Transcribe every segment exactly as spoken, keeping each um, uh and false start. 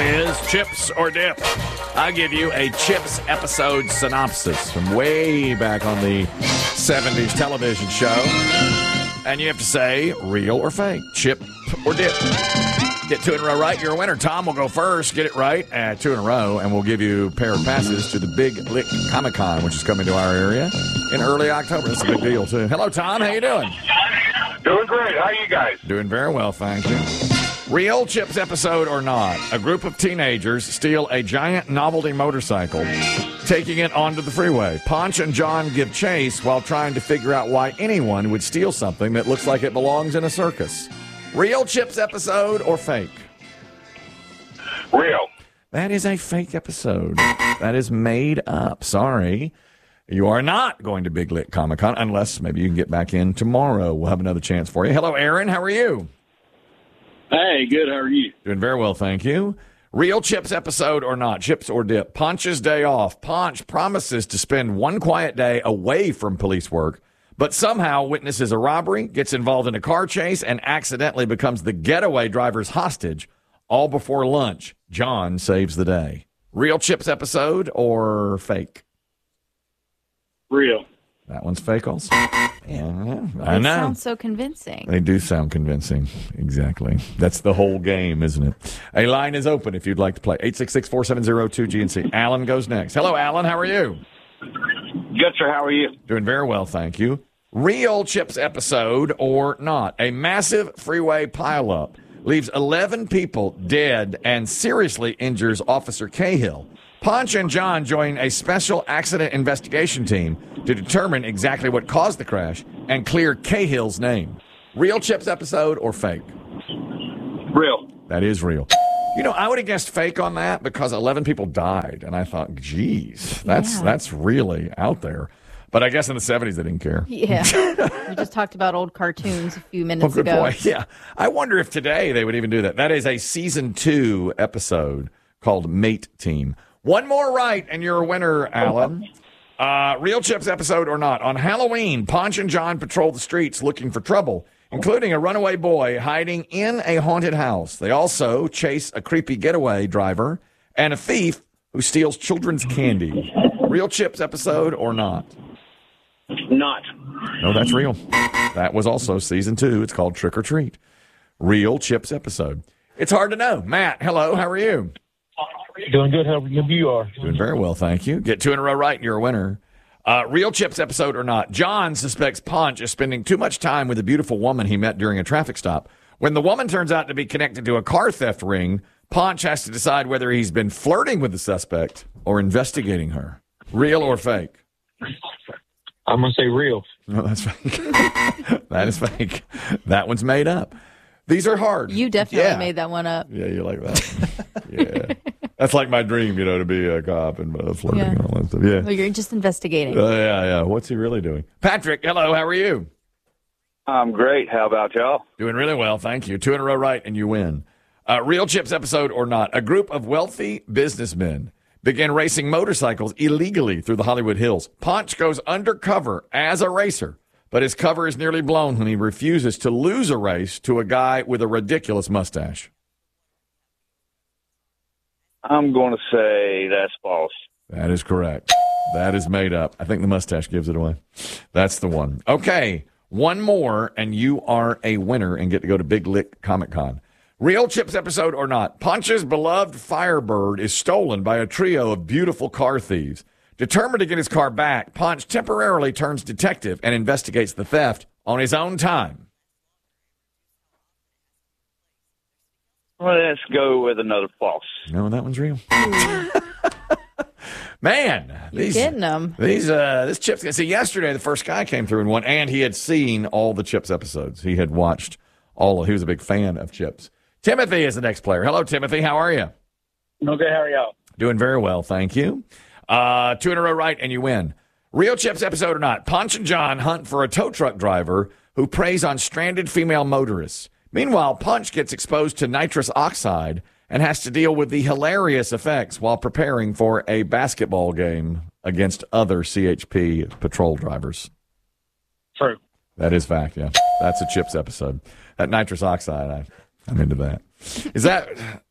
is Chips or Dip. I give you a Chips episode synopsis from way back on the seventies television show. And you have to say real or fake, chip or dip. Get two in a row right, you're a winner. Tom will go first. Get it right at two in a row, and we'll give you a pair of passes to the Big Lick Comic Con, which is coming to our area in early October. That's a big deal, too. Hello, Tom. How you doing? Doing great. How you guys? Doing very well, thank you. Real Chips episode or not, a group of teenagers steal a giant novelty motorcycle, taking it onto the freeway. Ponch and John give chase while trying to figure out why anyone would steal something that looks like it belongs in a circus. Real Chips episode or fake? Real. That is a fake episode. That is made up. Sorry. You are not going to Big Lit Comic Con unless maybe you can get back in tomorrow. We'll have another chance for you. Hello, Aaron. How are you? Hey, good. How are you? Doing very well, thank you. Real Chips episode or not, chips or dip. Ponch's day off. Ponch promises to spend one quiet day away from police work, but somehow witnesses a robbery, gets involved in a car chase, and accidentally becomes the getaway driver's hostage, all before lunch. John saves the day. Real Chips episode or fake? Real. That one's fake also. Yeah, I It know. sounds so convincing. They do sound convincing. Exactly. That's the whole game, isn't it? A line is open if you'd like to play. eight six six, four seven zero, two G N C. Alan goes next. Hello, Alan. How are you? Good, sir. How are you? Doing very well, thank you. Real Chips episode or not. A massive freeway pileup leaves eleven people dead and seriously injures Officer Cahill. Ponch and John join a special accident investigation team to determine exactly what caused the crash and clear Cahill's name. Real Chips episode or fake? Real. That is real. You know, I would have guessed fake on that because eleven people died, and I thought, geez, that's Yeah. that's really out there. But I guess in the seventies they didn't care. Yeah. We just talked about old cartoons a few Oh, minutes good ago. point. Yeah. I wonder if today they would even do that. That is a season two episode called Mate Team. One more right, and you're a winner, Alan. Uh, Real Chips episode or not. On Halloween, Ponch and John patrol the streets looking for trouble, including a runaway boy hiding in a haunted house. They also chase a creepy getaway driver and a thief who steals children's candy. Real Chips episode or not? Not. No, that's real. That was also season two. It's called Trick or Treat. Real Chips episode. It's hard to know. Matt, hello. How are you? Doing good. How you are? Doing very well, thank you. Get two in a row right, and you're a winner. Uh, Real Chips episode or not. John suspects Ponch is spending too much time with a beautiful woman he met during a traffic stop. When the woman turns out to be connected to a car theft ring, Ponch has to decide whether he's been flirting with the suspect or investigating her. Real or fake? I'm going to say real. No, that's fake. That is fake. That one's made up. These are hard. You definitely Yeah. made that one up. Yeah, you like that. Yeah. That's like my dream, you know, to be a cop and uh, flirting Yeah. and all that stuff. Yeah. Well, you're just investigating. Uh, yeah, yeah. What's he really doing? Patrick, hello. How are you? I'm great. How about y'all? Doing really well, thank you. Two in a row right, and you win. Uh, Real Chips episode or not. A group of wealthy businessmen began racing motorcycles illegally through the Hollywood Hills. Ponch goes undercover as a racer, but his cover is nearly blown when he refuses to lose a race to a guy with a ridiculous mustache. I'm going to say that's false. That is correct. That is made up. I think the mustache gives it away. That's the one. Okay, one more, and you are a winner and get to go to Big Lick Comic Con. Real Chips episode or not. Ponch's beloved Firebird is stolen by a trio of beautiful car thieves. Determined to get his car back, Ponch temporarily turns detective and investigates the theft on his own time. Let's go with another false. No, that one's real. Man, You're these getting them. these uh this Chips. See, yesterday the first guy came through and won, and he had seen all the Chips episodes. He had watched all. He was a big fan of Chips. Timothy is the next player. Hello, Timothy. How are you? Okay, how are y'all? Doing very well, thank you. Uh, two in a row right, and you win. Real Chips episode or not. Ponch and John hunt for a tow truck driver who preys on stranded female motorists. Meanwhile, Ponch gets exposed to nitrous oxide and has to deal with the hilarious effects while preparing for a basketball game against other C H P patrol drivers. True. That is fact, yeah. That's a Chips episode. That nitrous oxide, I, I'm into that. Is that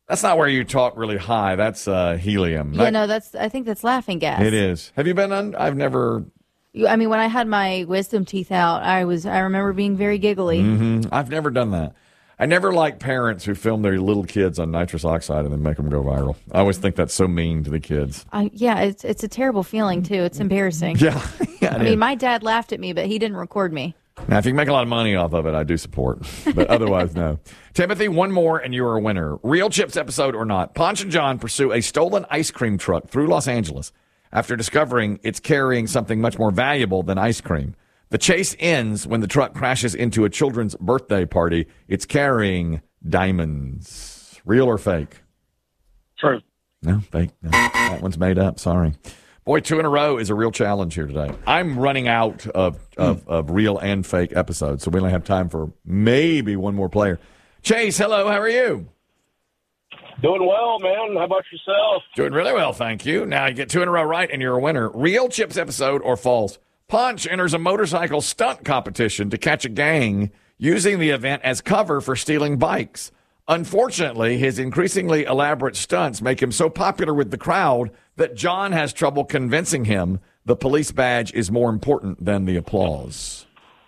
That's not where you talk really high. That's uh, helium. Yeah, That- no, that's. I think that's laughing gas. It is. Have you been on? I've never. You- I mean, when I had my wisdom teeth out, I was. I remember being very giggly. Mhm. I've never done that. I never like parents who film their little kids on nitrous oxide and then make them go viral. I always think that's so mean to the kids. I, yeah, it's it's a terrible feeling too. It's embarrassing. Yeah. yeah I mean, my dad laughed at me, but he didn't record me. Now, if you can make a lot of money off of it, I do support. But otherwise, no. Timothy, one more and you are a winner. Real Chips episode or not. Ponch and John pursue a stolen ice cream truck through Los Angeles after discovering it's carrying something much more valuable than ice cream. The chase ends when the truck crashes into a children's birthday party. It's carrying diamonds. Real or fake? True. No, fake. No. That one's made up. Sorry. Boy, two in a row is a real challenge here today. I'm running out of, of, of real and fake episodes, so we only have time for maybe one more player. Chase, hello. How are you? Doing well, man. How about yourself? Doing really well, thank you. Now you get two in a row right, and you're a winner. Real Chips episode or false? Punch enters a motorcycle stunt competition to catch a gang using the event as cover for stealing bikes. Unfortunately, his increasingly elaborate stunts make him so popular with the crowd that John has trouble convincing him the police badge is more important than the applause.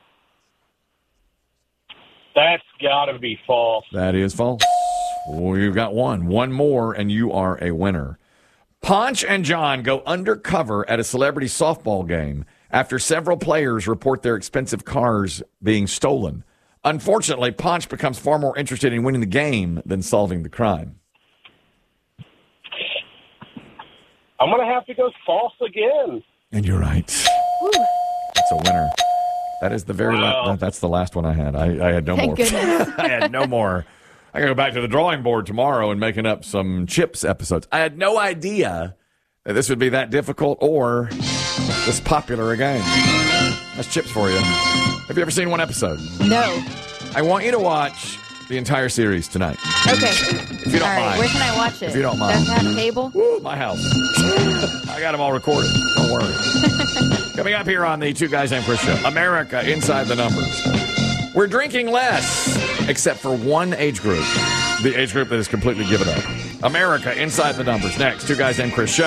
That's got to be false. That is false. Well, you've got one. One more, and you are a winner. Ponch and John go undercover at a celebrity softball game after several players report their expensive cars being stolen. Unfortunately, Ponch becomes far more interested in winning the game than solving the crime. I'm going to have to go false again. And you're right. That's a winner. That is the very Wow. last. That's the last one I had. I, I had no Thank more. goodness. I had no more. I gotta go back to the drawing board tomorrow and making up some Chips episodes. I had no idea that this would be that difficult or this popular a game. That's Chips for you. Have you ever seen one episode? No. I want you to watch the entire series tonight. Okay. If you don't all right. mind. Where can I watch it? If you don't mind. Does it have cable? Woo, my house. I got them all recorded. Don't worry. Coming up here on the Two Guys Named Chris show, America Inside the Numbers. We're drinking less, except for one age group. The age group that has completely given up. America Inside the Numbers. Next, Two Guys Named Chris show.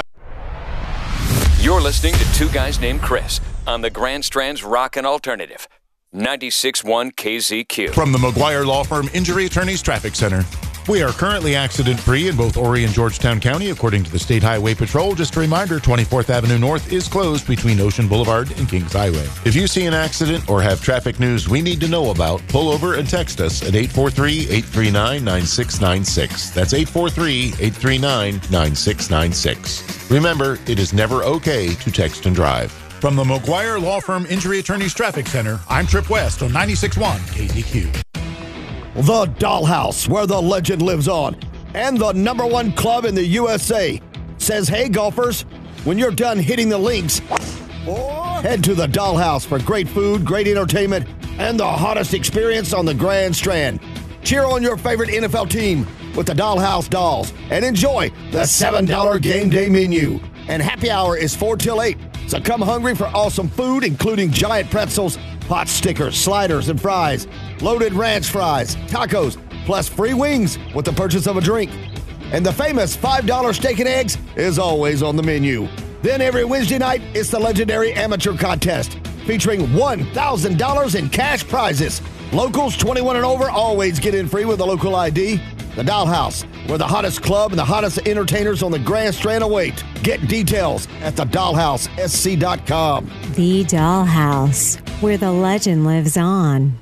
You're listening to Two Guys Named Chris on the Grand Strand's Rockin' Alternative. ninety-six point one K Z Q. From the McGuire Law Firm Injury Attorneys Traffic Center. We are currently accident-free in both Horry and Georgetown County, according to the State Highway Patrol. Just a reminder, twenty-fourth Avenue North is closed between Ocean Boulevard and Kings Highway. If you see an accident or have traffic news we need to know about, pull over and text us at eight four three, eight three nine, nine six nine six. That's eight four three, eight three nine, nine six nine six. Remember, it is never okay to text and drive. From the McGuire Law Firm Injury Attorneys Traffic Center, I'm Trip West on ninety-six point one K Z Q. The Dollhouse, where the legend lives on, and the number one club in the U S A, says, hey, golfers, when you're done hitting the links, head to the Dollhouse for great food, great entertainment, and the hottest experience on the Grand Strand. Cheer on your favorite N F L team with the Dollhouse Dolls and enjoy the seven dollar game day menu. And happy hour is four till eight, so come hungry for awesome food, including giant pretzels, pot stickers, sliders, and fries, loaded ranch fries, tacos, plus free wings with the purchase of a drink. And the famous five dollar steak and eggs is always on the menu. Then every Wednesday night, it's the legendary amateur contest, featuring one thousand dollars in cash prizes. Locals twenty-one and over always get in free with a local I D. The Dollhouse, where the hottest club and the hottest entertainers on the Grand Strand await. Get details at the dollhouse s c dot com. The Dollhouse, where the legend lives on.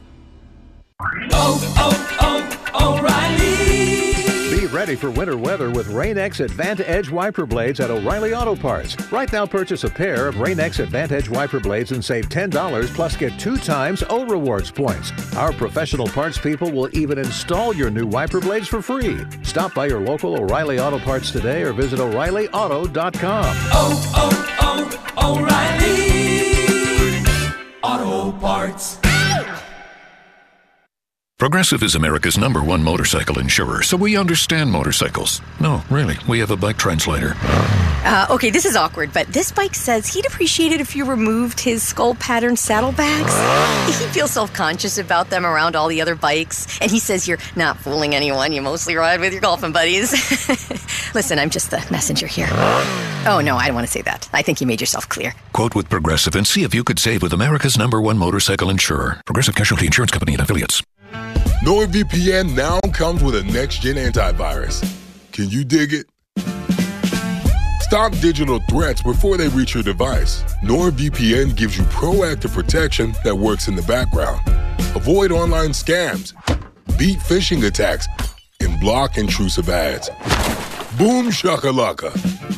Oh, oh, oh, O'Reilly! Be ready for winter weather with Rain-X Advantage wiper blades at O'Reilly Auto Parts. Right now, purchase a pair of Rain-X Advantage wiper blades and save ten dollars plus get two times O Rewards points. Our professional parts people will even install your new wiper blades for free. Stop by your local O'Reilly Auto Parts today or visit O'Reilly Auto dot com. Oh, oh, oh, O'Reilly Auto Parts. Progressive is America's number one motorcycle insurer, so we understand motorcycles. No, really, we have a bike translator. Uh, okay, this is awkward, but this bike says he'd appreciate it if you removed his skull pattern saddlebags. He feels self-conscious about them around all the other bikes, and he says you're not fooling anyone. You mostly ride with your golfing buddies. Listen, I'm just the messenger here. Oh, no, I don't want to say that. I think you made yourself clear. Quote with Progressive and see if you could save with America's number one motorcycle insurer. Progressive Casualty Insurance Company and Affiliates. NordVPN now comes with a next-gen antivirus. Can you dig it? Stop digital threats before they reach your device. NordVPN gives you proactive protection that works in the background. Avoid online scams, beat phishing attacks, and block intrusive ads. Boom shakalaka.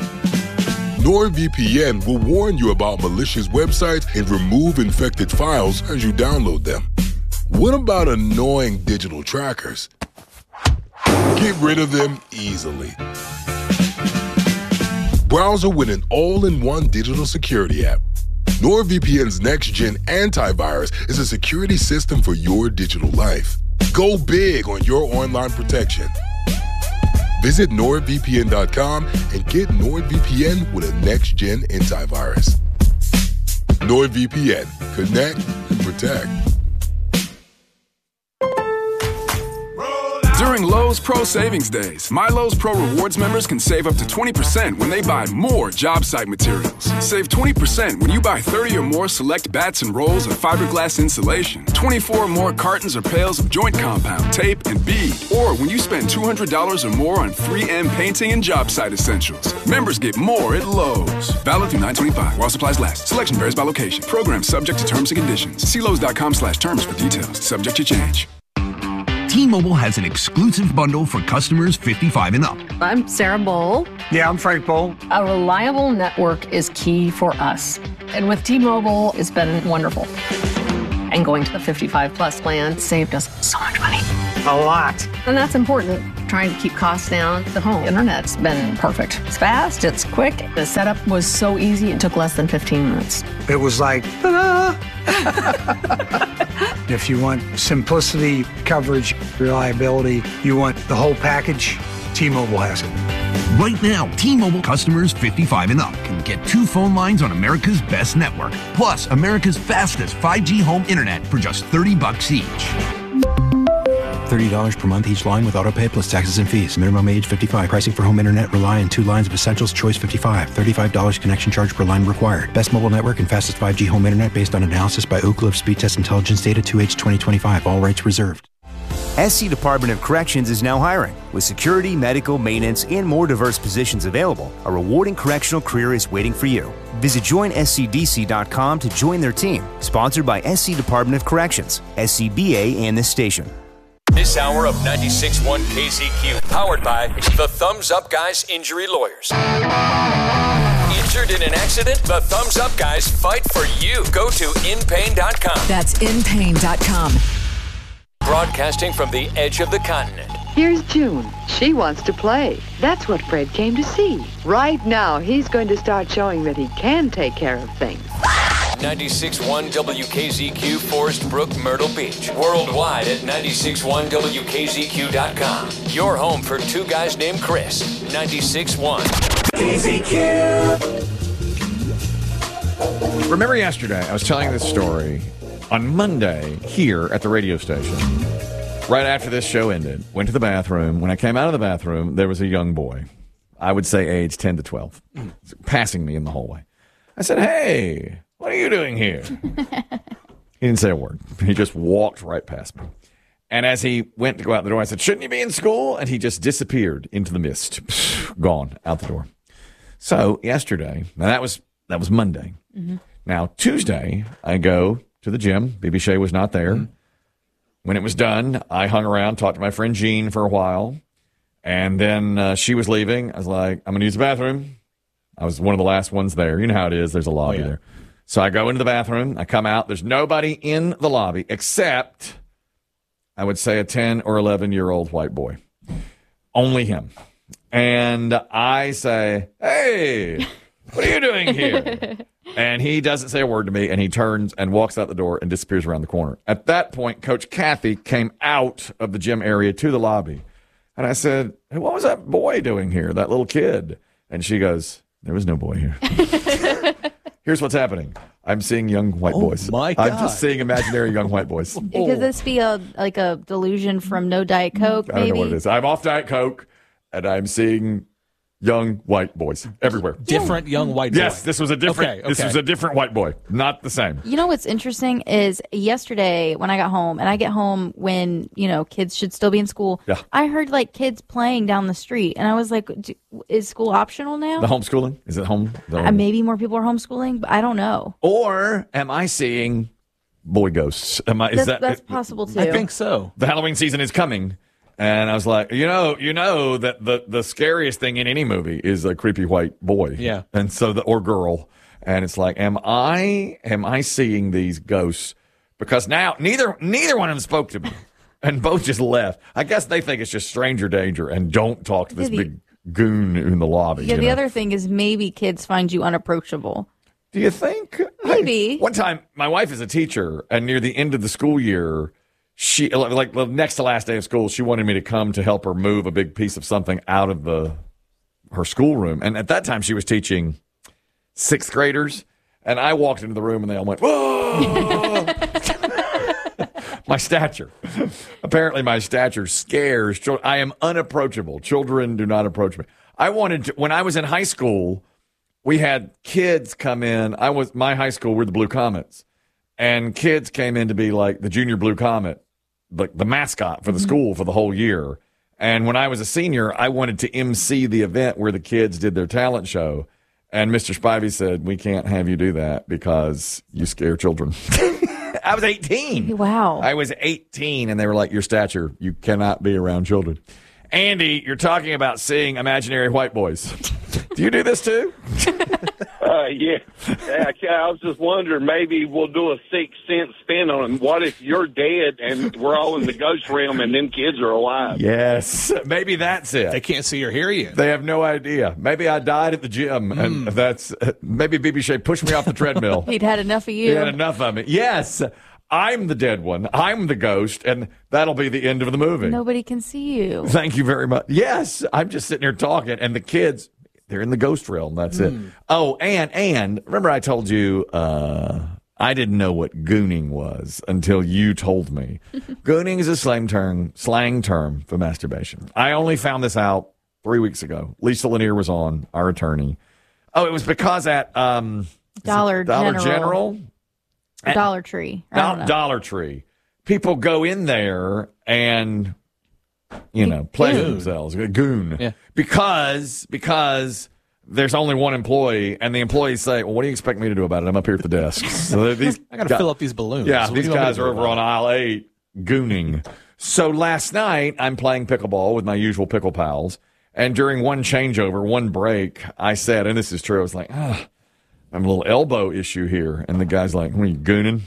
NordVPN will warn you about malicious websites and remove infected files as you download them. What about annoying digital trackers? Get rid of them easily. Browser with an all-in-one digital security app. NordVPN's next-gen antivirus is a security system for your digital life. Go big on your online protection. Visit nord V P N dot com and get NordVPN with a next-gen antivirus. NordVPN. Connect and protect. During Lowe's Pro Savings Days, My Lowe's Pro Rewards members can save up to twenty percent when they buy more job site materials. Save twenty percent when you buy thirty or more select bats and rolls of fiberglass insulation, twenty-four or more cartons or pails of joint compound, tape, and bead, or when you spend two hundred dollars or more on three M painting and job site essentials. Members get more at Lowe's. Valid through nine twenty-five while supplies last. Selection varies by location. Program subject to terms and conditions. See Lowe's dot com slash terms for details. Subject to change. T-Mobile has an exclusive bundle for customers fifty-five and up. I'm Sarah Bowl. Yeah, I'm Frank Bowl. A reliable network is key for us. And with T-Mobile, it's been wonderful. And going to the fifty-five plus plan saved us so much money. A lot. And that's important. Trying to keep costs down. The home internet's been perfect. It's fast, it's quick. The setup was so easy, it took less than fifteen minutes. It was like, ta-da! If you want simplicity, coverage, reliability, you want the whole package, T-Mobile has it. Right now, T-Mobile customers fifty-five and up can get two phone lines on America's best network, plus America's fastest five G home internet for just thirty bucks each. thirty dollars per month each line with autopay plus taxes and fees. Minimum age fifty-five. Pricing for home internet rely on two lines of essentials. Choice fifty-five. thirty-five dollars connection charge per line required. Best mobile network and fastest five G home internet based on analysis by Ookla of Speed Test Intelligence data two H twenty twenty-five. All rights reserved. S C Department of Corrections is now hiring. With security, medical, maintenance, and more diverse positions available, a rewarding correctional career is waiting for you. Visit join S C D C dot com to join their team. Sponsored by S C Department of Corrections, S C B A, and this station. This hour of ninety-six point one K Z Q, powered by the Thumbs Up Guys Injury Lawyers. Injured in an accident? The Thumbs Up Guys fight for you. Go to in pain dot com. That's in pain dot com. Broadcasting from the edge of the continent. Here's June. She wants to play. That's what Fred came to see. Right now, he's going to start showing that he can take care of things. ninety-six point one W K Z Q, Forest Brook, Myrtle Beach. Worldwide at ninety-six point one W K Z Q dot com. Your home for two guys named Chris. ninety-six point one K Z Q. Remember yesterday, I was telling this story on Monday here at the radio station. Right after this show ended, went to the bathroom. When I came out of the bathroom, there was a young boy, I would say age ten to twelve, passing me in the hallway. I said, "Hey, what are you doing here?" He didn't say a word. He just walked right past me. And as he went to go out the door, I said, "Shouldn't you be in school?" And he just disappeared into the mist. Gone out the door. So yesterday, now that was that was Monday. Mm-hmm. Now Tuesday, I go to the gym. B B Shea was not there. Mm-hmm. When it was done, I hung around, talked to my friend Jean for a while. And then uh, she was leaving. I was like, "I'm going to use the bathroom." I was one of the last ones there. You know how it is. There's a lobby oh, yeah. there. So I go into the bathroom. I come out. There's nobody in the lobby except, I would say, a ten or eleven-year-old white boy. Only him. And I say, "Hey, what are you doing here?" And he doesn't say a word to me, and he turns and walks out the door and disappears around the corner. At that point, Coach Kathy came out of the gym area to the lobby. And I said, hey, what was that boy doing here, that little kid? And she goes, there was no boy here. Here's what's happening. I'm seeing young white Oh, boys. my I'm God. just seeing imaginary young white boys. Could this be a like a delusion from no Diet Coke? I don't Maybe know what it is. I'm off Diet Coke, and I'm seeing young white boys everywhere. Different young white boy. Yes, this was a different. Okay, This okay. was a different white boy, not the same. You know what's interesting is yesterday when I got home, and I get home when, you know, kids should still be in school. Yeah. I heard like kids playing down the street, and I was like, "D- is school optional now? The homeschooling is it home? The- Uh, maybe more people are homeschooling, but I don't know. Or am I seeing boy ghosts? Am I? Is That's, that? that's possible too. I think so. The Halloween season is coming, and I was like, you know, you know that the the scariest thing in any movie is a creepy white boy. Yeah. And so the or girl, and it's like, am I am I seeing these ghosts? Because now neither neither one of them spoke to me, and both just left. I guess they think it's just stranger danger and don't talk to this Yeah, the- big goon in the lobby. Yeah, you the know? other thing is maybe kids find you unapproachable. Do you think? Maybe. One time, my wife is a teacher, and near the end of the school year, she like the next to last day of school, she wanted me to come to help her move a big piece of something out of the her schoolroom. And at that time, she was teaching sixth graders, and I walked into the room, and they all went, "Whoa!" My stature. Apparently, my stature scares children. I am unapproachable. Children do not approach me. I wanted to, when I was in high school, we had kids come in. I was, my high school, we're the Blue Comets. And kids came in to be like the junior Blue Comet, like the mascot for the school for the whole year. And when I was a senior, I wanted to M C the event where the kids did their talent show. And Mister Spivey said, we can't have you do that because you scare children. I was eighteen. Wow. I was eighteen, and they were like, your stature, you cannot be around children. Andy, you're talking about seeing imaginary white boys. Do you do this too? Uh, yeah. yeah. I was just wondering, maybe we'll do a sixth sense spin on them. What if you're dead and we're all in the ghost realm and them kids are alive? Yes. Maybe that's it. They can't see or hear you. They have no idea. Maybe I died at the gym, and that's maybe B B Shea pushed me off the treadmill. He'd had enough of He you. had enough of me. Yes, I'm the dead one. I'm the ghost, and that'll be the end of the movie. Nobody can see you. Thank you very much. Yes, I'm just sitting here talking, and the kids, they're in the ghost realm. That's it. Oh, and and remember I told you uh, I didn't know what gooning was until you told me. Gooning is a slang term, slang term for masturbation. I only found this out three weeks ago. Lisa Lanier was on, our attorney. Oh, it was because at um, Dollar Dollar General. General, Or Dollar Tree. I don't Do- know. Dollar Tree. People go in there and, you know, pleasure Goon. themselves. Goon. Yeah. Because, because there's only one employee, and the employees say, well, what do you expect me to do about it? I'm up here at the desk. So these I got to guys- fill up these balloons. Yeah, What do these you want me to guys do are over about on it? aisle eight gooning. So last night, I'm playing pickleball with my usual pickle pals. And during one changeover, one break, I said, and this is true, I was like, ah, I'm a little elbow issue here. And the guy's like, what are you, gooning?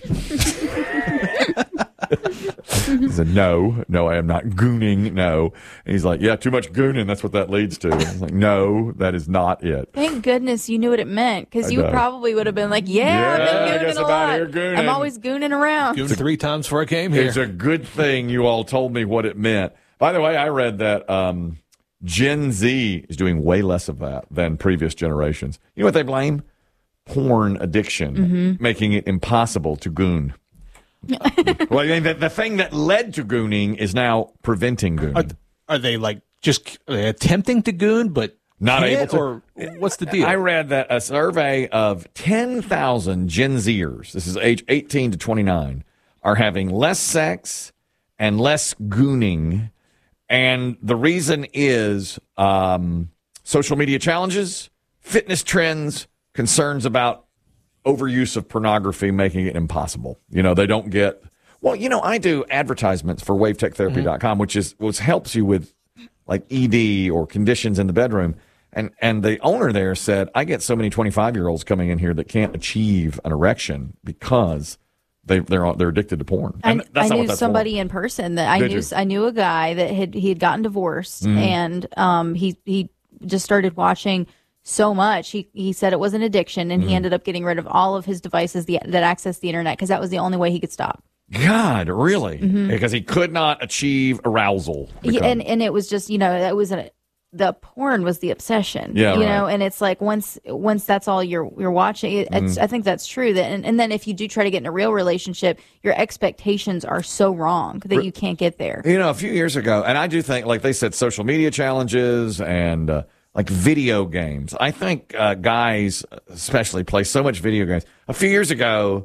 He said, no, no, I am not gooning, no. And he's like, yeah, too much gooning, that's what that leads to. I was like, no, that is not it. Thank goodness you knew what it meant, because I you know. probably would have been like, yeah, Yeah, I I've been guess gooning a about lot. here gooning. I'm always gooning around. Goon three times before I came here. It's a good thing you all told me what it meant. By the way, I read that um, Gen Z is doing way less of that than previous generations. You know what they blame? Porn addiction, Mhm. making it impossible to goon. Well, I mean, the, the thing that led to gooning is now preventing gooning. Are, are they like just are they attempting to goon, but Not can't, able to. Or what's the deal? I read that a survey of ten thousand Gen Zers, this is age eighteen to twenty-nine, are having less sex and less gooning. And the reason is um, social media challenges, fitness trends, concerns about overuse of pornography, making it impossible. You know, they don't get, well, you know, I do advertisements for wave tech therapy dot com, which is, which helps you with like E D or conditions in the bedroom. And, and the owner there said, I get so many twenty-five year olds coming in here that can't achieve an erection because they, they're, they're addicted to porn. And I, that's I not knew what that's somebody for. in person that I Did knew. you? I knew a guy that had he had gotten divorced, Mhm. and um, he he just started watching so much. He he said it was an addiction, and Mm. he ended up getting rid of all of his devices the, that access the internet because that was the only way he could stop. God, really? Mhm. Because he could not achieve arousal. Yeah, and and it was just, you know, that was a, the porn was the obsession. Yeah, you right. know, and it's like once once that's all you're you're watching, it, it's, Mhm. I think that's true. That and, and then if you do try to get in a real relationship, your expectations are so wrong that you can't get there. You know, a few years ago, and I do think, like they said, social media challenges and uh, like video games. I think uh, guys, especially, play so much video games. A few years ago,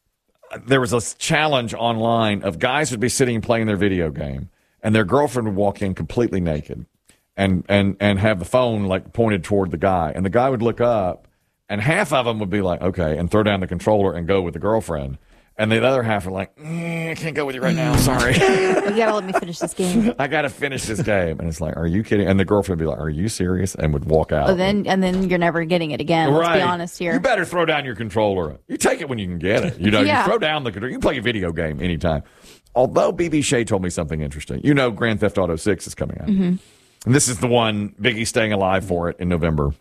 there was a challenge online of guys would be sitting and playing their video game, and their girlfriend would walk in completely naked, and and and have the phone like pointed toward the guy, and the guy would look up, and half of them would be like, okay, and throw down the controller and go with the girlfriend. And the other half are like, mm, I can't go with you right now. Sorry. You gotta let me finish this game. I got to finish this game. And it's like, are you kidding? And the girlfriend would be like, are you serious? And would walk out. Oh, then and then you're never getting it again. Let's be honest here. You better throw down your controller. You take it when you can get it. You know, Yeah. you throw down the controller. You can play a video game anytime. Although B B Shea told me something interesting. You know, Grand Theft Auto six is coming out. Mhm. And this is the one, Biggie's staying alive for it in November.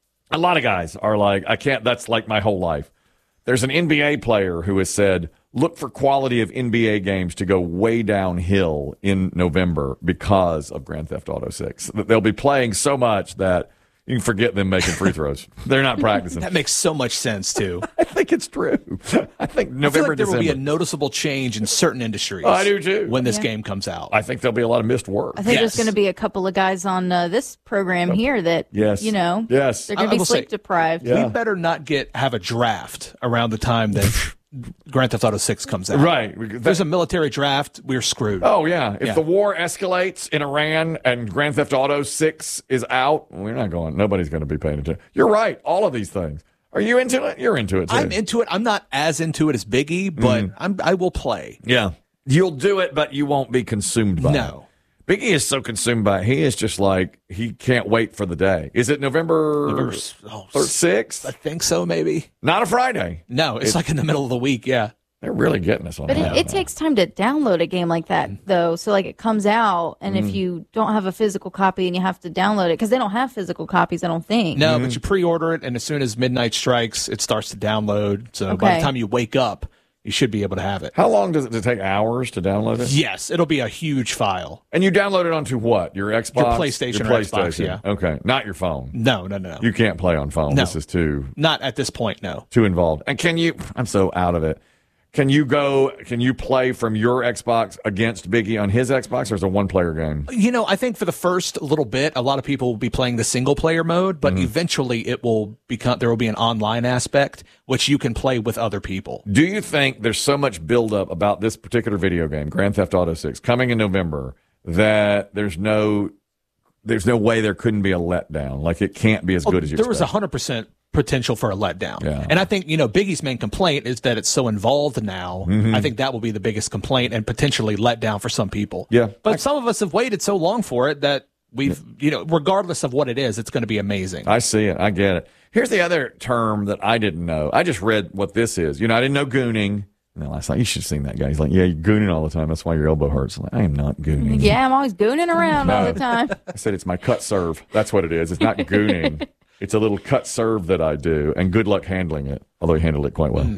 A lot of guys are like, I can't, that's like my whole life. There's an N B A player who has said, look for quality of N B A games to go way downhill in November because of Grand Theft Auto six. They'll be playing so much that you can forget them making free throws. They're not practicing. That makes so much sense, too. I think it's true. I think I feel November, like there will be a December. noticeable change in certain industries. Oh, I do, too. When this Yeah. game comes out. I think there'll be a lot of missed work. I think there's going to be a couple of guys on uh, this program here that, Yes. you know, Yes. they're going I- to I be will sleep say, deprived. We better not get have a draft around the time that Grand Theft Auto six comes out. Right. If there's a military draft, we're screwed. Oh, yeah. If Yeah. the war escalates in Iran and Grand Theft Auto six is out, we're not going, nobody's going to be paying attention. You're right. All of these things. Are you into it? You're into it, too. I'm into it. I'm not as into it as Biggie, but Mhm. I'm, I will play. Yeah. You'll do it, but you won't be consumed by it. No. Biggie is so consumed by it. He is just like, he can't wait for the day. Is it November, November oh, sixth? I think so, maybe. Not a Friday. No, it's It- like in the middle of the week, yeah. They're really getting us on But that. it, it takes time to download a game like that, though. So, like, it comes out, and Mm. if you don't have a physical copy and you have to download it, because they don't have physical copies, I don't think. No, but you pre-order it, and as soon as midnight strikes, it starts to download. So by Okay. the time you wake up, you should be able to have it. How long does it, does it take hours to download it? Yes, it'll be a huge file. And you download it onto what? Your Xbox? Your PlayStation Your or Xbox, yeah. Okay. Not your phone. No, no, no. You can't play on phone. No. This is too Not at this point, no. too involved. And can you, I'm so out of it. Can you go, can you play from your Xbox against Biggie on his Xbox, or is it a one player game? You know, I think for the first little bit, a lot of people will be playing the single player mode, but eventually it will become, there will be an online aspect which you can play with other people. Do you think there's so much buildup about this particular video game, Grand Theft Auto six, coming in November, that there's no, there's no way there couldn't be a letdown? Like it can't be as good as you Oh, There was a expect. hundred percent potential for a letdown. Yeah. And I think, you know, Biggie's main complaint is that it's so involved now. Mhm. I think that will be the biggest complaint and potentially letdown for some people. Yeah. But some of us have waited so long for it that we've, you know, regardless of what it is, it's going to be amazing. I see it. I get it. Here's the other term that I didn't know. I just read what this is. You know, I didn't know gooning. And then last night, you should have seen that guy. He's like, yeah, you're gooning all the time. That's why your elbow hurts. I'm like, I am not gooning. Yeah, I'm always gooning around all No. the time. I said it's my cut serve. That's what it is. It's not gooning. It's a little cut serve that I do, and good luck handling it. Although he handled it quite well.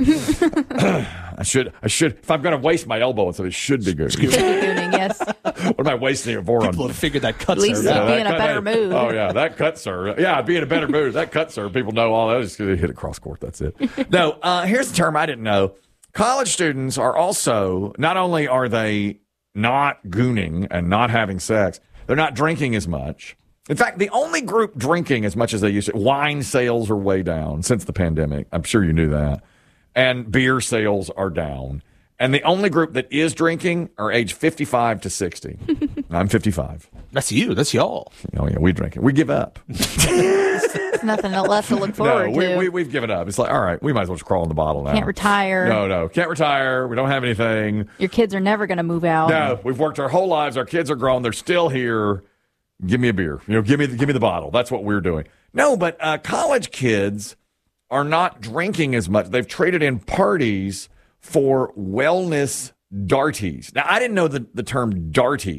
I should, I should. If I'm going to waste my elbow, so it should be gooning. Should be gooning, yes. What am I wasting it for? People have figured that cut At least serve it'd out. be in a cut- better that- mood. Oh yeah, that cut serve. Yeah, I'd be in a better mood. That cut serve. People know all that. Just hit it cross court. That's it. No, uh, here's the term I didn't know. College students are also, not only are they not gooning and not having sex, they're not drinking as much. In fact, the only group drinking as much as they used to, wine sales are way down since the pandemic. I'm sure you knew that. And beer sales are down. And the only group that is drinking are age fifty-five to sixty. I'm fifty-five. That's you. That's y'all. Oh, yeah, we drink it. We give up. It's nothing left to look forward no, we, to. we, we've given up. It's like, all right, we might as well just crawl in the bottle now. Can't retire. No, no, can't retire. We don't have anything. Your kids are never going to move out. No, we've worked our whole lives. Our kids are grown. They're still here. Give me a beer. You know, give me the, give me the bottle. That's what we're doing. No, but uh, college kids are not drinking as much. They've traded in parties for wellness darties. Now, I didn't know the, the term darty,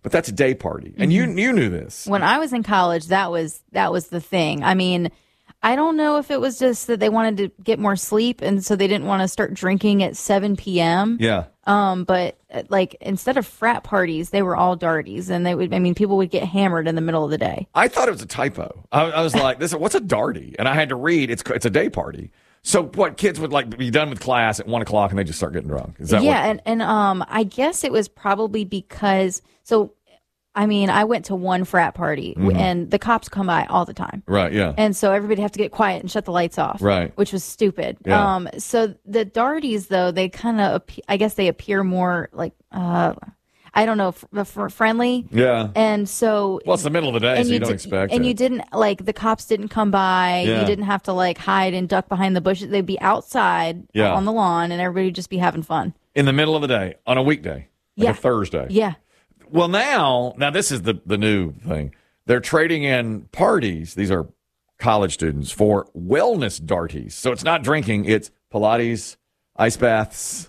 but that's a day party. And you you knew this. When I was in college, that was that was the thing. I mean, I don't know if it was just that they wanted to get more sleep, and so they didn't want to start drinking at seven p.m. Yeah. Um, but uh, like instead of frat parties, they were all darties, and they would. I mean, people would get hammered in the middle of the day. I thought it was a typo. I, I was like, "This, what's a darty?" And I had to read. It's it's a day party. So what? Kids would like be done with class at one o'clock, and they just start getting drunk. Is that yeah? what? And and um, I guess it was probably because so. I mean, I went to one frat party, Mhm. and the cops come by all the time. Right. Yeah. And so everybody have to get quiet and shut the lights off. Right. Which was stupid. Yeah. Um, so the darties, though, they kind of, I guess they appear more like, uh, I don't know, f- f- friendly. Yeah. And so. Well, it's the middle of the day, and so you, don't di- expect And it. you didn't, like, the cops didn't come by. Yeah. You didn't have to, like, hide and duck behind the bushes. They'd be outside Yeah. on the lawn, and everybody would just be having fun. In the middle of the day on a weekday, like Yeah. a Thursday. Yeah. Well, now, now this is the, the new thing. They're trading in parties. These are college students for wellness darties. So it's not drinking. It's Pilates, ice baths,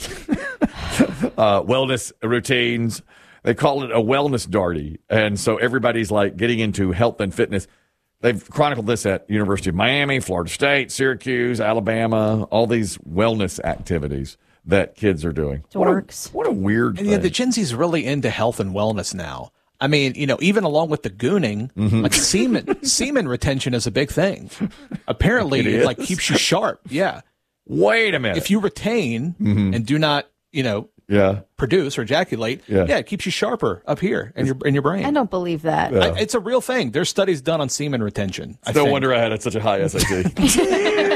uh, wellness routines. They call it a wellness darty. And so everybody's like getting into health and fitness. They've chronicled this at University of Miami, Florida State, Syracuse, Alabama, all these wellness activities that kids are doing. Dorks. What a, what a weird And yeah, thing. the Gen Z's really into health and wellness now. I mean, you know, even along with the gooning, Mm-hmm. like semen semen retention is a big thing. It Apparently, it, is? like keeps you sharp. Yeah. Wait a minute. If you retain Mhm. and do not, you know, yeah, produce or ejaculate, Yeah. yeah, it keeps you sharper up here in your in your brain. I don't believe that. Yeah. I- it's a real thing. There's studies done on semen retention. I It's no think. wonder I had such a high S A T.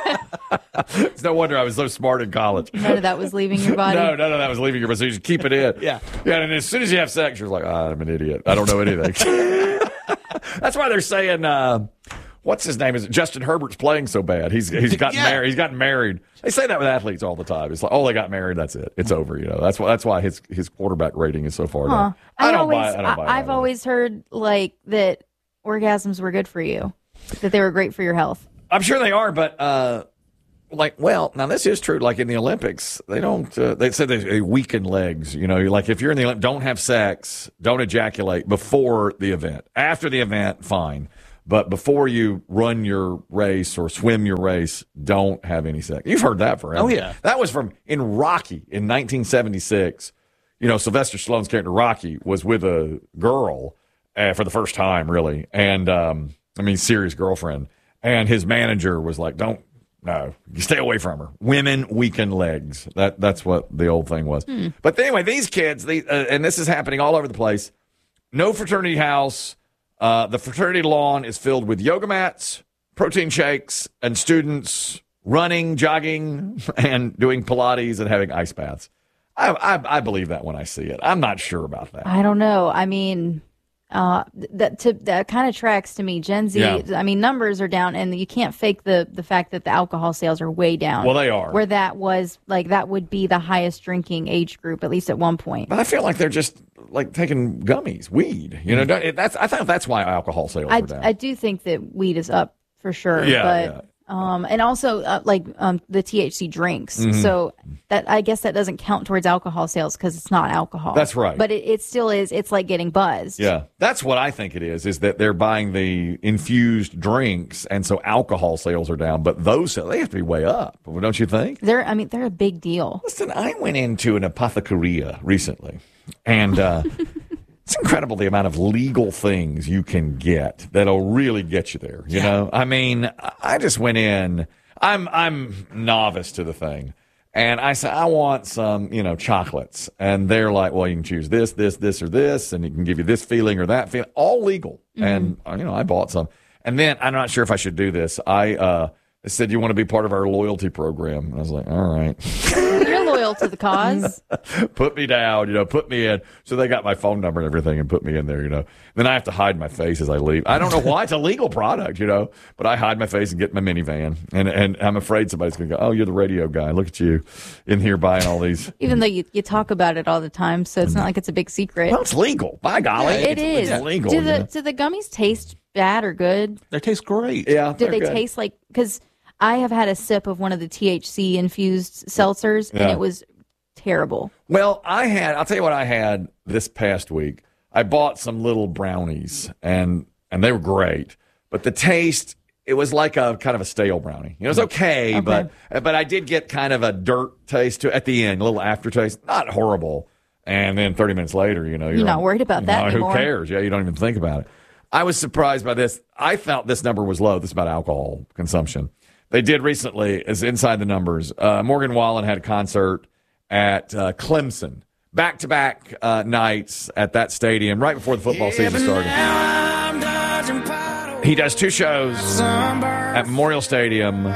It's no wonder I was so smart in college. None of that was leaving your body. No, none of that was leaving your body. So you just keep it in. Yeah. Yeah, and as soon as you have sex, you're like, ah, I'm an idiot. I don't know anything. That's why they're saying, uh, what's his name? Is it Justin Herbert's playing so bad? He's he's gotten Yeah. married. He's gotten married. They say that with athletes all the time. It's like, oh, they got married. That's it. It's over. You know. That's why. That's why his his quarterback rating is so far Huh. down. I, don't always, buy. I don't buy. I, I've that. always heard like that orgasms were good for you, that they were great for your health. I'm sure they are, but uh, like, well, now this is true. Like in the Olympics, they don't. Uh, they said they, they weaken legs. You know, like if you're in the Olymp- don't have sex, don't ejaculate before the event. After the event, fine, but before you run your race or swim your race, don't have any sex. You've heard that forever. Oh, yeah. That was from in Rocky in nineteen seventy-six. You know, Sylvester Stallone's character Rocky was with a girl uh, for the first time, really, and um, I mean, serious girlfriend. And his manager was like, "Don't, no, you stay away from her. Women weaken legs." That that's what the old thing was. Hmm. But anyway, these kids, they, uh, and this is happening all over the place. No fraternity house. Uh, the fraternity lawn is filled with yoga mats, protein shakes, and students running, jogging, and doing Pilates and having ice baths. I, I, I believe that when I see it. I'm not sure about that. I don't know. I mean, uh, that to, that kind of tracks to me. Gen Z. Yeah. I mean, numbers are down, and you can't fake the the fact that the alcohol sales are way down. Well, they are. Where that was like that would be the highest drinking age group, at least at one point. But I feel like they're just like taking gummies, weed. You know, don't- it- that's I think that's why alcohol sales I, are down. I do think that weed is up for sure. Yeah, but, yeah. Um, and also uh, like um, the T H C drinks. Mhm. So that I guess that doesn't count towards alcohol sales because it's not alcohol. That's right. But it, it still is. It's like getting buzzed. Yeah, that's what I think it is. Is that they're buying the infused drinks, and so alcohol sales are down. But those they have to be way up, don't you think? They're. I mean, they're a big deal. Listen, I went into an apothecaria recently, and uh, it's incredible the amount of legal things you can get that'll really get you there. You know, I mean, I just went in. I'm I'm novice to the thing, and I said I want some, you know, chocolates, and they're like, well, you can choose this, this, this, or this, and it can give you this feeling or that feeling, all legal. And uh, you know, I bought some, and then I'm not sure if I should do this. I uh, they said you want to be part of our loyalty program, and I was like, all right. You're loyal to the cause. Put me down, you know, put me in. So they got my phone number and everything and put me in there, you know. Then I have to hide my face as I leave. I don't know why. It's a legal product, you know, but I hide my face and get in my minivan. And and I'm afraid somebody's going to go, oh, you're the radio guy. Look at you in here buying all these. Even though you, you talk about it all the time, so it's not like it's a big secret. Well, it's legal. By golly. It it's, is. It's legal. Do you the know. do the gummies taste bad or good? They taste great. Yeah. Do they're they good. taste like? Because I have had a sip of one of the T H C infused seltzers, and Yeah. it was terrible. Well, I had, I'll tell you what I had this past week. I bought some little brownies, and and they were great. But the taste, it was like a kind of a stale brownie. You know, it was okay, Okay. but but I did get kind of a dirt taste to at the end, a little aftertaste. Not horrible. And then thirty minutes later, you know, you're, You're not worried about you that know, anymore. Who cares? Yeah, you don't even think about it. I was surprised by this. I felt this number was low. This is about alcohol consumption. They did recently, is inside the numbers. Uh, Morgan Wallen had a concert at uh, Clemson. Back-to-back uh, nights at that stadium right before the football season started. He does two shows at Memorial Stadium.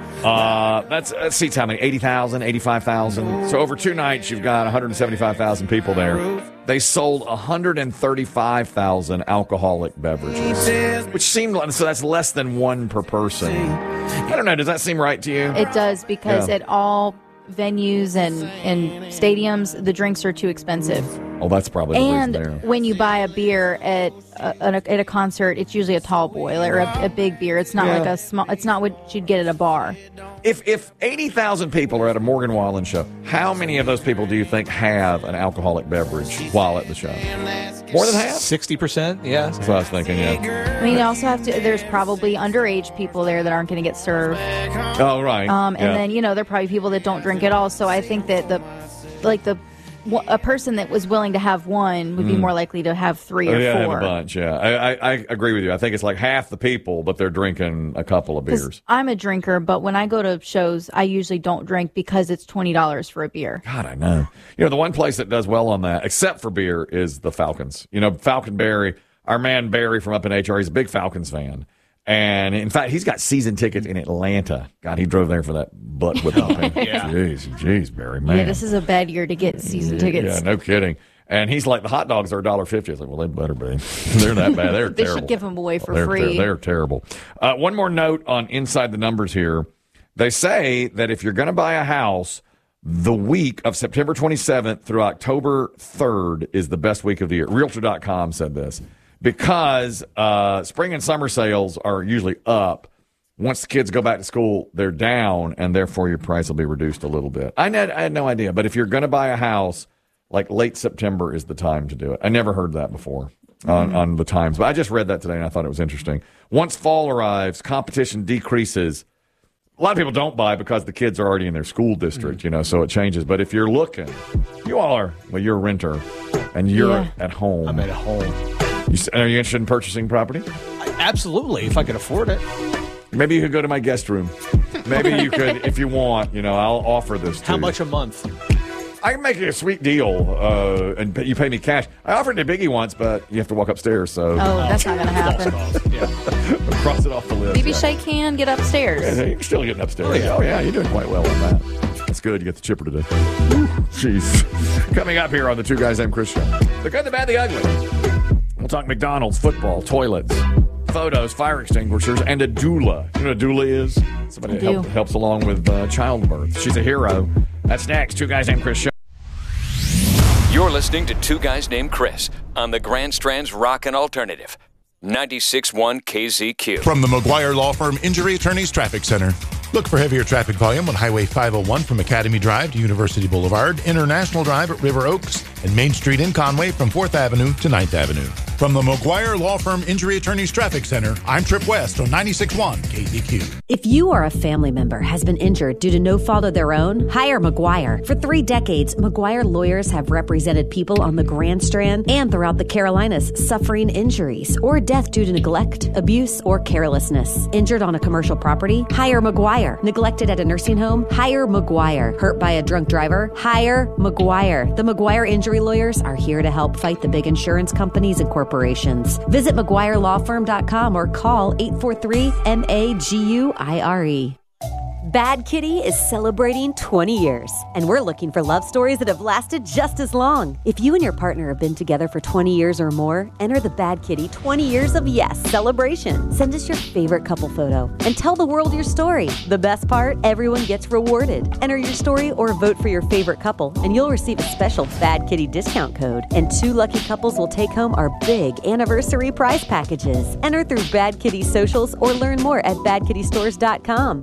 Uh, that's that seats how many? eighty thousand, eighty-five thousand. So over two nights, you've got one hundred seventy-five thousand people there. They sold one hundred thirty-five thousand alcoholic beverages, which seemed like, so that's less than one per person. I don't know. Does that seem right to you? It does, because Yeah. at all venues and, and stadiums, the drinks are too expensive. Oh, that's probably the And reason there. when you buy a beer at a, at a, at a concert, it's usually a tall boy or a, a big beer. It's not Yeah. like a small. It's not what you'd get at a bar. If if eighty thousand people are at a Morgan Wallen show, how many of those people do you think have an alcoholic beverage while at the show? More than half? sixty percent, yeah. That's what I was thinking, yeah. I mean, you also have to. There's probably underage people there that aren't going to get served. Oh, right. Um, and Yeah. then you know there are probably people that don't drink at all. So I think that the like the a person that was willing to have one would be Mm. more likely to have three Oh, or yeah, have four. a bunch, yeah. I, I, I agree with you. I think it's like half the people, but they're drinking a couple of 'Cause beers. I'm a drinker, but when I go to shows, I usually don't drink because it's twenty dollars for a beer. God, I know. You know, the one place that does well on that, except for beer, is the Falcons. You know, Falcon Barry, our man Barry from up in H R, he's a big Falcons fan. And in fact, he's got season tickets in Atlanta. God, he drove there for that butt whipping. Yeah. Jeez, jeez, Barry, man. Yeah, this is a bad year to get season tickets. Yeah, no kidding. And he's like, the hot dogs are one dollar fifty. I was like, well, they better be. They're that bad. They're They terrible. should give them away for they're free. ter- they're terrible. Uh, one more note on Inside the Numbers here. They say that if you're going to buy a house, the week of September twenty-seventh through October third is the best week of the year. Realtor dot com said this because uh, spring and summer sales are usually up. Once the kids go back to school, they're down, and therefore your price will be reduced a little bit. I had, I had no idea, but if you're going to buy a house, like late September is the time to do it. I never heard that before on, on the times, but I just read that today, and I thought it was interesting. Once fall arrives, competition decreases. A lot of people don't buy because the kids are already in their school district, you know, so it changes. But if you're looking, you all are, well, you're a renter, and you're Yeah. at home. I'm at home. You, s- are you interested in purchasing property? Absolutely, if I could afford it. Maybe you could go to my guest room. Maybe you could, if you want, you know, I'll offer this to How you. much a month? I can make you a sweet deal, uh, and pay- you pay me cash. I offered it to Biggie once, but you have to walk upstairs, so. Oh, that's not going to happen. Cross it off the list. Maybe yeah. Shay can get upstairs. Yeah, you're still getting upstairs. Oh, yeah. Oh, yeah, you're doing quite well on that. That's good. You get the chipper today. Whew, Jeez. Coming up here on the Two Guys Named Chris show. The good, the bad, the ugly. We'll talk McDonald's, football, toilets, photos, fire extinguishers, and a doula. You know what a doula is? Somebody I that help, do. helps along with uh, childbirth. She's a hero. That's next. Two Guys Named Chris show. You're listening to Two Guys Named Chris on the Grand Strand's Rockin' Alternative. ninety-six point one K Z Q. From the McGuire Law Firm Injury Attorneys Traffic Center. Look for heavier traffic volume on Highway five oh one from Academy Drive to University Boulevard, International Drive at River Oaks, and Main Street in Conway from fourth Avenue to ninth Avenue. From the McGuire Law Firm Injury Attorneys Traffic Center, I'm Trip West on ninety-six point one K Z Q. If you or a family member has been injured due to no fault of their own, hire McGuire. For three decades, McGuire lawyers have represented people on the Grand Strand and throughout the Carolinas suffering injuries or death due to neglect, abuse, or carelessness. Injured on a commercial property? Hire McGuire. Neglected at a nursing home? Hire McGuire. Hurt by a drunk driver? Hire McGuire. The McGuire injury lawyers are here to help fight the big insurance companies and corporations. Visit McGuire Law Firm dot com or call eight four three M A G U I R E. Bad Kitty is celebrating twenty years, and we're looking for love stories that have lasted just as long. If you and your partner have been together for twenty years or more, enter the Bad Kitty twenty Years of Yes celebration. Send us your favorite couple photo and tell the world your story. The best part, everyone gets rewarded. Enter your story or vote for your favorite couple, and you'll receive a special Bad Kitty discount code. And two lucky couples will take home our big anniversary prize packages. Enter through Bad Kitty socials or learn more at bad kitty stores dot com.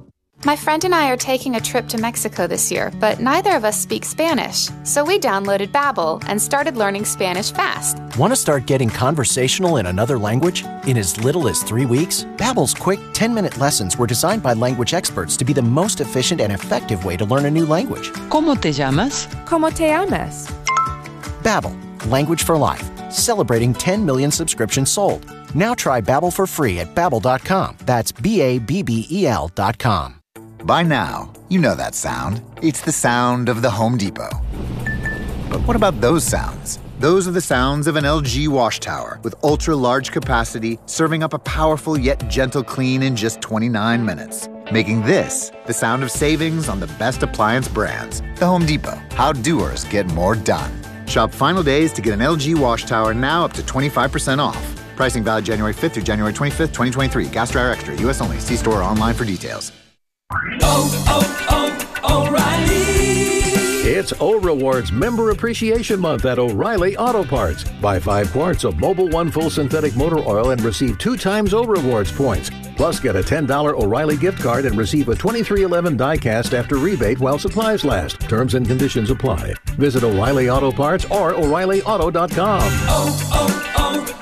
My friend and I are taking a trip to Mexico this year, but neither of us speak Spanish. So we downloaded Babbel and started learning Spanish fast. Want to start getting conversational in another language? In as little as three weeks, Babbel's quick ten-minute lessons were designed by language experts to be the most efficient and effective way to learn a new language. ¿Cómo te llamas? ¿Cómo te llamas? Babbel, language for life. Celebrating ten million subscriptions sold. Now try Babbel for free at babbel dot com. That's B A B B E L dot com. By now, you know that sound. It's the sound of the Home Depot. But what about those sounds? Those are the sounds of an L G wash tower with ultra-large capacity, serving up a powerful yet gentle clean in just twenty-nine minutes. Making this the sound of savings on the best appliance brands. The Home Depot. How doers get more done. Shop final days to get an L G wash tower now up to twenty-five percent off. Pricing valid January fifth through January twenty-fifth, twenty twenty-three. Gas Dryer Extra. U S only. See store or online for details. Oh, oh, oh, O'Reilly. It's O Rewards Member Appreciation Month at O'Reilly Auto Parts. Buy five quarts of Mobil One Full Synthetic Motor Oil and receive two times O Rewards points. Plus, get a ten dollars O'Reilly gift card and receive a twenty-three eleven die-cast after rebate while supplies last. Terms and conditions apply. Visit O'Reilly Auto Parts or O'Reilly Auto dot com. Oh,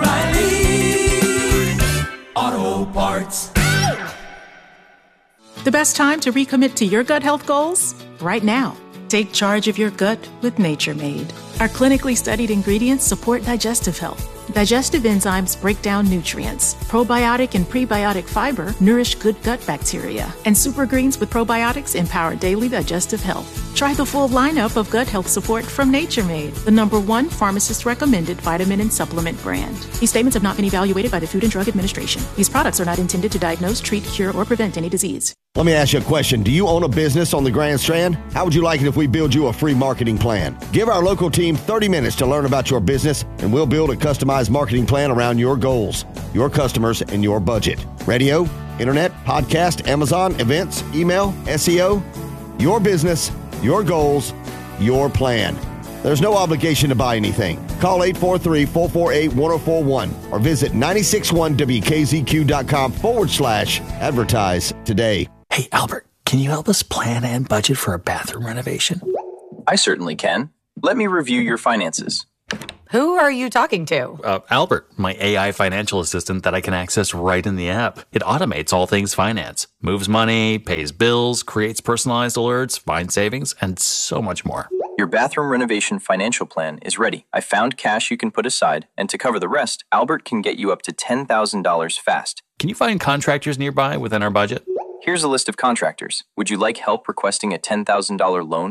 oh, oh, O'Reilly Auto Parts. The best time to recommit to your gut health goals? Right now. Take charge of your gut with Nature Made. Our clinically studied ingredients support digestive health. Digestive enzymes break down nutrients. Probiotic and prebiotic fiber nourish good gut bacteria. And super greens with probiotics empower daily digestive health. Try the full lineup of gut health support from Nature Made, the number one pharmacist-recommended vitamin and supplement brand. These statements have not been evaluated by the Food and Drug Administration. These products are not intended to diagnose, treat, cure, or prevent any disease. Let me ask you a question. Do you own a business on the Grand Strand? How would you like it if we build you a free marketing plan? Give our local team thirty minutes to learn about your business, and we'll build a customized marketing plan around your goals, your customers, and your budget. Radio, internet, podcast, Amazon, events, email, S E O. Your business, your goals, your plan. There's no obligation to buy anything. Call eight four three, four four eight, one zero four one or visit nine six one W K Z Q dot com forward slash advertise today. Hey, Albert, can you help us plan and budget for a bathroom renovation? I certainly can. Let me review your finances. Who are you talking to? Uh, Albert, my A I financial assistant that I can access right in the app. It automates all things finance, moves money, pays bills, creates personalized alerts, finds savings, and so much more. Your bathroom renovation financial plan is ready. I found cash you can put aside, and to cover the rest, Albert can get you up to ten thousand dollars fast. Can you find contractors nearby within our budget? Here's a list of contractors. Would you like help requesting a ten thousand dollars loan